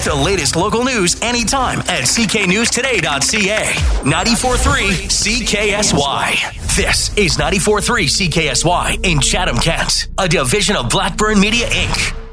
Get the latest local news anytime at cknewstoday.ca. 94.3 CKSY. This is 94.3 CKSY in Chatham, Kent, a division of Blackburn Media, Inc.